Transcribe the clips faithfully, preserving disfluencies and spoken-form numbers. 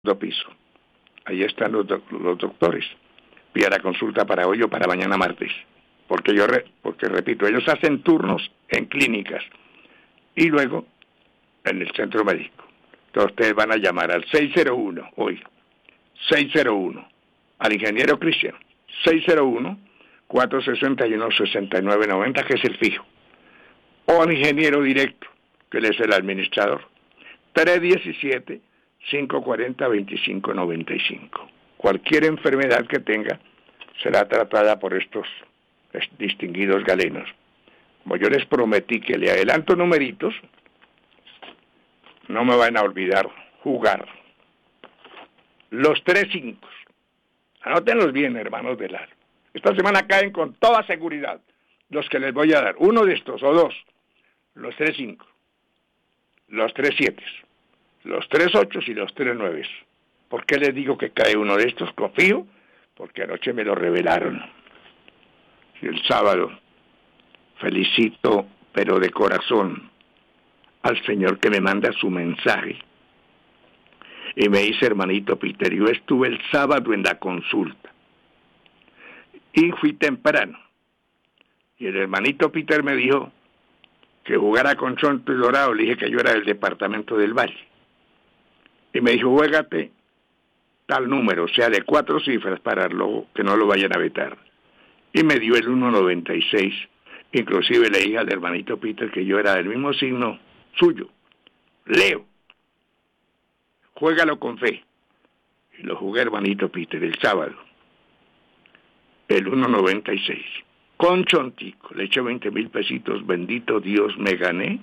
piso. Ahí están los, doc- los doctores. Pida la consulta para hoy o para mañana martes. Porque yo, re, porque repito, ellos hacen turnos en clínicas y luego en el centro médico. Entonces ustedes van a llamar al seis cero uno, hoy, seis cero uno, al ingeniero Cristian, seis cero uno, cuatro seis uno, seis nueve nueve cero, que es el fijo. O al ingeniero directo, que él es el administrador, tres uno siete, cinco cuatro cero, dos cinco nueve cinco. Cualquier enfermedad que tenga será tratada por estos distinguidos galenos. Como yo les prometí que le adelanto numeritos, no me van a olvidar jugar. Los tres cinco. Anótenlos bien, hermanos del alma. Esta semana caen con toda seguridad los que les voy a dar. Uno de estos o dos. Los tres cinco. Los tres siete. Los tres ocho y los tres nueve. ¿Por qué les digo que cae uno de estos? Confío, porque anoche me lo revelaron. Y el sábado felicito, pero de corazón, al Señor que me manda su mensaje. Y me dice, hermanito Peter, yo estuve el sábado en la consulta. Y fui temprano. Y el hermanito Peter me dijo que jugara con Chonto y Dorado. Le dije que yo era del departamento del Valle. Y me dijo, juégate tal número, o sea, de cuatro cifras para lo, que no lo vayan a vetar. Y me dio el uno noventa y seis. Inclusive le dije al hermanito Peter que yo era del mismo signo suyo, Leo. Juégalo con fe. Y lo jugué, hermanito Peter, el sábado. El uno noventa y seis. Con Chontico. Le eché veinte mil pesitos. Bendito Dios, me gané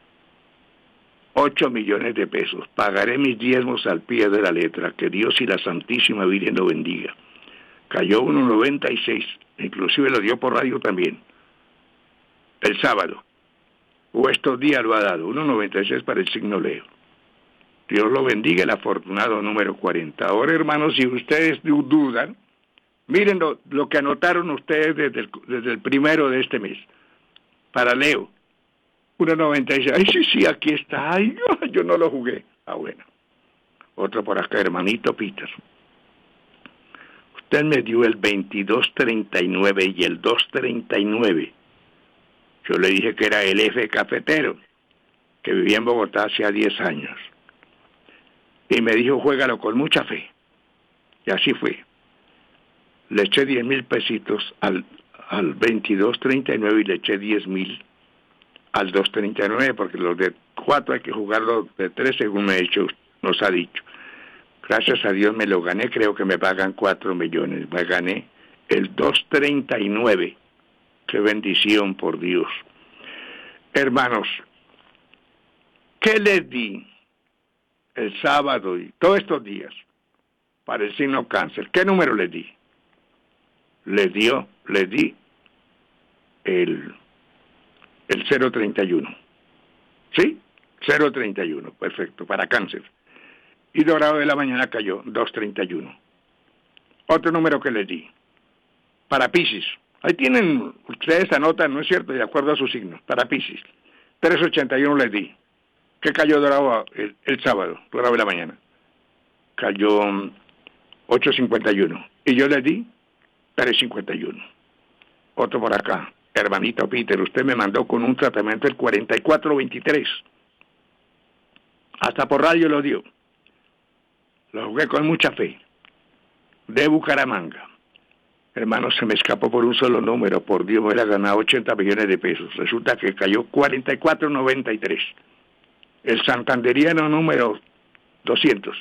ocho millones de pesos. Pagaré mis diezmos al pie de la letra. Que Dios y la Santísima Virgen lo bendiga. Cayó uno noventa y seis. Inclusive lo dio por radio también. El sábado. O estos días lo ha dado. uno noventa y seis para el signo Leo. Dios lo bendiga, el afortunado número cuarenta. Ahora, hermanos, si ustedes dudan, miren lo, lo que anotaron ustedes desde el, desde el primero de este mes. Para Leo. uno noventa y seis. Ay, sí, sí, aquí está. Ay, yo no lo jugué. Ah, bueno. Otro por acá, hermanito Peter. Usted me dio el veintidós treinta y nueve y el dos treinta y nueve. Yo le dije que era el F cafetero, que vivía en Bogotá hacía diez años. Y me dijo, juégalo con mucha fe. Y así fue. Le eché diez mil pesitos al, al veintidós treinta y nueve y le eché diez mil al dos treinta y nueve, porque los de cuatro hay que jugarlos de tres, según me ha dicho, nos ha dicho. Gracias a Dios me lo gané, creo que me pagan cuatro millones. Me gané el dos treinta y nueve. Qué bendición, por Dios. Hermanos, ¿qué les di el sábado y todos estos días para el signo cáncer? ¿Qué número les di? Les dio, les di el, el cero treinta y uno. ¿Sí? cero treinta y uno, perfecto, para cáncer. Y Dorado de la mañana cayó dos treinta y uno. Otro número que les di, para Piscis. Ahí tienen, ustedes anotan, ¿no es cierto?, de acuerdo a sus signos, para Piscis. tres ochenta y uno les di. ¿Qué cayó Dorado el, el sábado, Dorado de la mañana? Cayó ocho cincuenta y uno. Y yo les di tres cincuenta y uno. Otro por acá, hermanito Peter, usted me mandó con un tratamiento el cuarenta y cuatro veintitrés. Hasta por radio lo dio. Lo jugué con mucha fe. De Bucaramanga. Hermano, se me escapó por un solo número. Por Dios, me hubiera ganado ochenta millones de pesos. Resulta que cayó cuarenta y cuatro noventa y tres. El santanderiano número doscientos.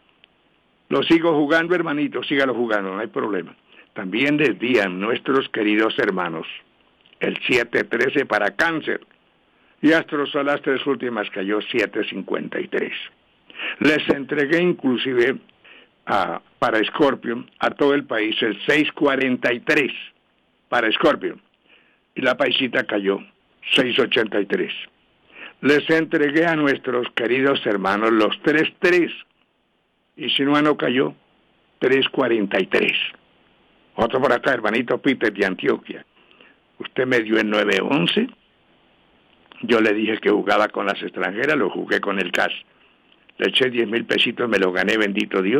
Lo sigo jugando, hermanito. Sígalo jugando, no hay problema. También les di a nuestros queridos hermanos el siete trece para cáncer. Y Astrosol, las tres últimas cayó siete cincuenta y tres. Les entregué inclusive a, para Scorpion a todo el país el seis cuarenta y tres para Scorpion. Y la paisita cayó seis ochenta y tres. Les entregué a nuestros queridos hermanos los tres tres. Y si no, no cayó tres cuarenta y tres. Otro por acá, hermanito Peter de Antioquia. Usted me dio el nueve once. Yo le dije que jugaba con las extranjeras, lo jugué con el cash. le eché diez mil pesitos, me los gané, bendito Dios.